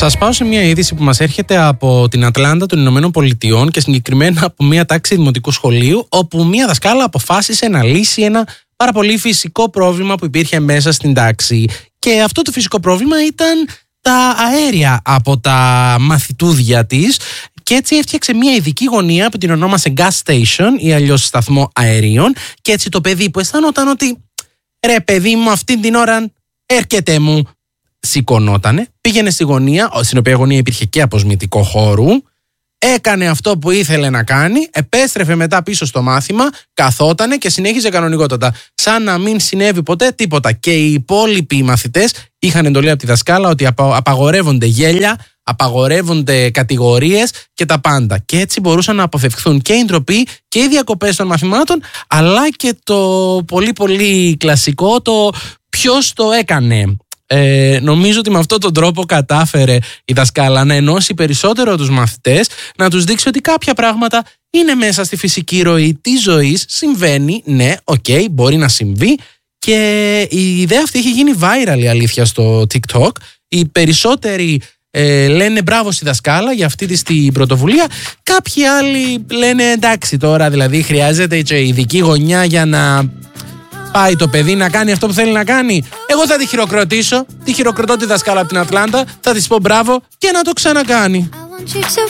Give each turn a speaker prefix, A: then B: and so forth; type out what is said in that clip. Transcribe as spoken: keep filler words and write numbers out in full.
A: Σας πάω σε μια είδηση που μας έρχεται από την Ατλάντα των Ηνωμένων Πολιτειών και συγκεκριμένα από μια τάξη δημοτικού σχολείου, όπου μια δασκάλα αποφάσισε να λύσει ένα πάρα πολύ φυσικό πρόβλημα που υπήρχε μέσα στην τάξη. Και αυτό το φυσικό πρόβλημα ήταν τα αέρια από τα μαθητούδια της. Και έτσι έφτιαξε μια ειδική γωνία που την ονόμασε gas station ή αλλιώς σταθμό αερίων. Και έτσι το παιδί που αισθανόταν ότι ρε παιδί μου, αυτή την ώρα έρχεται μου, σηκωνότανε, πήγαινε στη γωνία, στην οποία γωνία υπήρχε και αποσμητικό χώρου, έκανε αυτό που ήθελε να κάνει, επέστρεφε μετά πίσω στο μάθημα, καθότανε και συνέχιζε κανονικότατα. Σαν να μην συνέβη ποτέ τίποτα. Και οι υπόλοιποι μαθητές είχαν εντολή από τη δασκάλα ότι απαγορεύονται γέλια, απαγορεύονται κατηγορίες και τα πάντα. Και έτσι μπορούσαν να αποφευχθούν και η ντροπή και οι διακοπές των μαθημάτων, αλλά και το πολύ πολύ κλασικό, το ποιος το έκανε. Ε, νομίζω ότι με αυτόν τον τρόπο κατάφερε η δασκάλα να ενώσει περισσότερο τους μαθητές, να τους δείξει ότι κάποια πράγματα είναι μέσα στη φυσική ροή της ζωής, συμβαίνει, ναι, οκ, okay, μπορεί να συμβεί. Και η ιδέα αυτή έχει γίνει viral, η αλήθεια, στο TikTok. Οι περισσότεροι ε, λένε μπράβο στη δασκάλα για αυτή της την πρωτοβουλία. Κάποιοι άλλοι λένε εντάξει τώρα, δηλαδή χρειάζεται και ειδική γωνιά για να πάει το παιδί να κάνει αυτό που θέλει να κάνει. Εγώ θα τη χειροκροτήσω, τη χειροκροτώ τη δασκάλα από την Ατλάντα, θα της πω μπράβο και να το ξανακάνει.